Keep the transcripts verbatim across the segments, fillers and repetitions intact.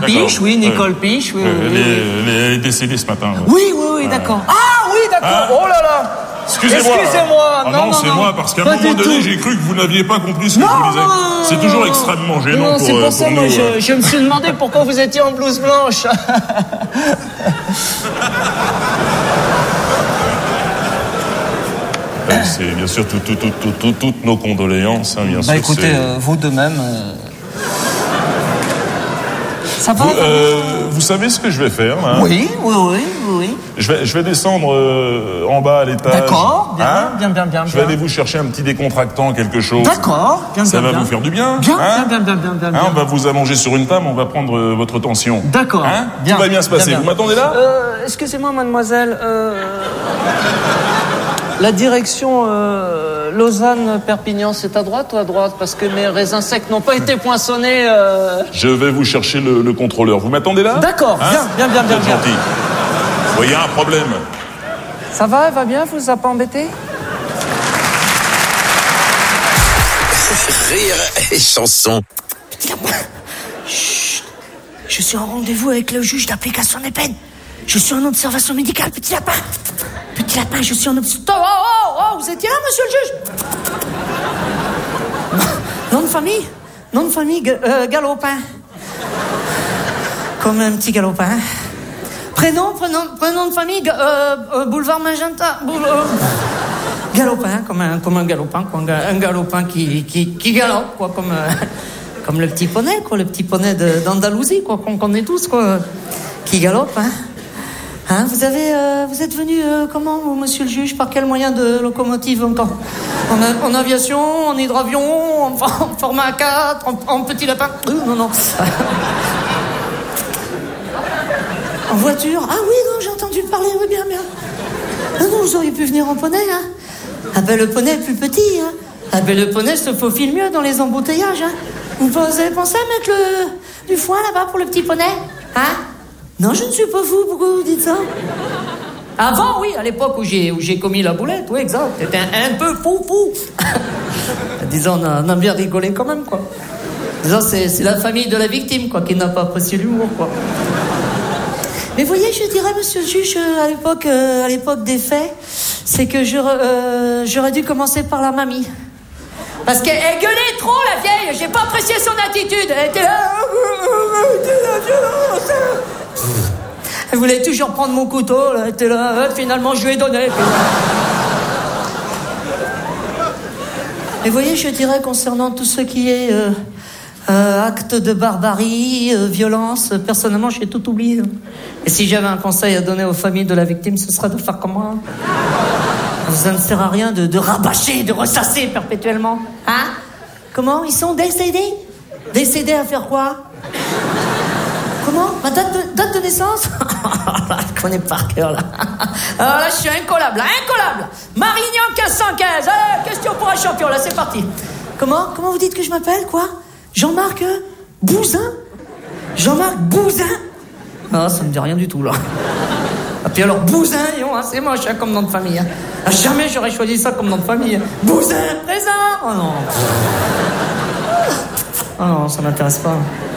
Piche, oui, Nicole ouais. Piche, oui. Ouais, oui, elle, oui. Est, elle est décédée ce matin. Ouais. Oui, oui, oui, d'accord. Ah oui, d'accord. Hein? Oh là là. Excusez-moi. Excusez-moi. Ah non, non, non, c'est non. moi, parce qu'à un Pas moment du donné, tout. j'ai cru que vous n'aviez pas compris ce que Non, je vous disais. non, non, C'est non, toujours non. extrêmement gênant non, pour, c'est euh, pour pour ça, nous. moi, je, euh. je me suis demandé pourquoi vous étiez en blouse blanche. Euh, C'est bien sûr tout, tout, tout, tout, tout, toutes nos condoléances, hein, bien Bah sûr. écoutez, c'est- euh, vous de même. euh, Ça va Vous, euh, vous savez ce que je vais faire là? Oui, oui, oui, oui. Je vais, je vais descendre euh, en bas à l'étage. D'accord, bien, Hein bien, bien, bien. Je vais aller vous chercher un petit décontractant, quelque chose. D'accord, bien, Ça bien, va bien. vous faire du bien. Bien, hein bien, bien, bien, bien, bien. Hein, on va vous allonger sur une table, on va prendre euh, votre tension. D'accord, Hein bien. Tout va bien se passer. bien, Vous bien. m'attendez là? Euh, excusez-moi, mademoiselle. Euh... La direction euh, Lausanne-Perpignan, c'est à droite ou à droite? Parce que mes raisins secs n'ont pas été poinçonnés. Euh... Je vais vous chercher le, le contrôleur. Vous m'attendez là? D'accord, Hein bien, bien, bien, bien, Vous êtes bien. gentil. Vous voyez un problème? Ça va, elle va bien? Vous a pas embêté? Rire et chanson. Chut. Je suis en rendez-vous avec le juge d'application des peines. Je suis en observation médicale, petit lapin. Petit lapin, je suis en observation... Oh, oh, oh, vous étiez là, monsieur le juge? Nom de famille? Nom de famille, Ga- euh, Galopin. Comme un petit galopin. Prénom, prénom, prénom de famille, Ga- euh, euh, boulevard Magenta. Boule- euh, Galopin, comme un, comme un galopin, quoi, un, ga- un galopin qui, qui, qui galope, quoi, comme, euh, comme le petit poney, quoi, le petit poney de, d'Andalousie, quoi, qu'on connaît tous, quoi, qui galope, hein. Hein, vous avez, euh, vous êtes venu euh, comment, vous, monsieur le juge? Par quel moyen de locomotive encore? En, a- en aviation, en hydravion, en, en format A quatre, en, en petit lapin? Euh, non, non. En voiture? Ah oui, non, j'ai entendu parler, oui, bien, bien. Ah non, vous auriez pu venir en poney, hein. Ah ben le poney est plus petit, hein. Ah ben le poney se faufile mieux dans les embouteillages, hein. Vous avez pensé à mettre le, du foin là-bas pour le petit poney? Hein? Non, je ne suis pas fou, pourquoi vous dites ça? Avant, oui, à l'époque où j'ai, où j'ai commis la boulette, oui, exact. C'était un, un peu fou, fou. Disons, on a, on a bien rigolé quand même, quoi. Disons, c'est, c'est la famille de la victime, quoi, qui n'a pas apprécié l'humour, quoi. Mais voyez, je dirais, monsieur le juge, euh, à l'époque, euh, à l'époque des faits, c'est que je, euh, j'aurais dû commencer par la mamie. Parce qu'elle elle gueulait trop, la vieille. J'ai pas apprécié son attitude. Elle était là. Elle voulait toujours prendre mon couteau, là. Elle était là. Finalement, je lui ai donné. Et vous voyez, je dirais, concernant tout ce qui est euh, euh, acte de barbarie, euh, violence, euh, personnellement, j'ai tout oublié. Et si j'avais un conseil à donner aux familles de la victime, ce serait de faire comme moi. Ça ne sert à rien de, de rabâcher, de ressasser perpétuellement. Hein? Comment? Ils sont décédés? Décédés à faire quoi? Comment? Ma date de, date de naissance? Je connais par cœur, là. Alors là, je suis incollable, là, incollable. Marignan quinze cent quinze. Allez, question pour un champion, là, c'est parti. Comment? Comment vous dites que je m'appelle, quoi? Jean-Marc euh, Bouzin? Jean-Marc Bouzin? Ah, ça me dit rien du tout, là. Et puis alors, Bouzin, hein, c'est moche, hein, comme nom de famille. Hein. Ah, jamais j'aurais choisi ça comme nom de famille. Hein. Bouzin, présent. Oh non. Oh non, ça m'intéresse pas.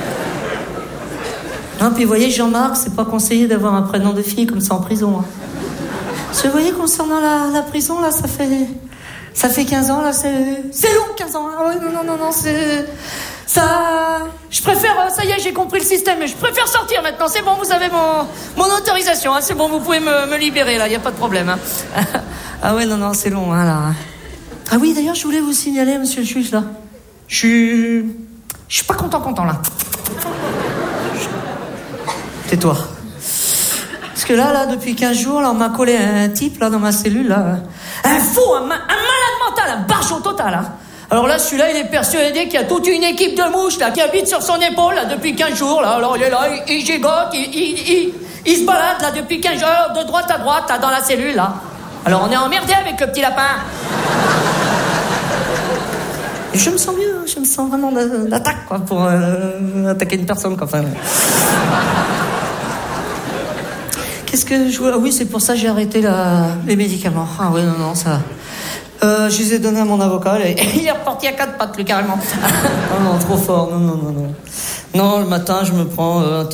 Non, puis vous voyez, Jean-Marc, c'est pas conseillé d'avoir un prénom de fille comme ça en prison. Hein. Parce que vous voyez, concernant la, la prison, là, ça fait... Ça fait quinze ans, là, c'est... C'est long, quinze ans. Ah ouais, non, non, non, non, c'est... Ça... Je préfère... Ça y est, j'ai compris le système, mais je préfère sortir maintenant. C'est bon, vous avez mon, mon autorisation. Hein, c'est bon, vous pouvez me, me libérer, là, il n'y a pas de problème. Hein. Ah ouais, non, non, c'est long, hein, là. Ah oui, d'ailleurs, je voulais vous signaler, monsieur le juge, là. Je suis... Je suis pas content, content, là. Tais-toi. Parce que là, là, depuis quinze jours, là, on m'a collé un type, là, dans ma cellule, là. Un fou, un, ma- un malade mental, un barjot total, hein. Alors là, celui-là, il est persuadé qu'il y a toute une équipe de mouches, là, qui habite sur son épaule, là, depuis quinze jours, là. Alors, il est là, il, il gigote, il, il, il, il se balade, là, depuis quinze jours, de droite à droite, là, dans la cellule, là. Alors, on est emmerdé avec le petit lapin. Et je me sens mieux, je me sens vraiment d'a- d'attaque, quoi, pour euh, attaquer une personne, quoi, enfin... Qu'est-ce que je... Ah oui, c'est pour ça que j'ai arrêté la... les médicaments. Ah oui, non, non, ça... Euh, je les ai donnés à mon avocat, et il est reparti à quatre pattes, lui, carrément. Oh non, trop fort, non, non, non, non. Non, le matin, je me prends... Euh, un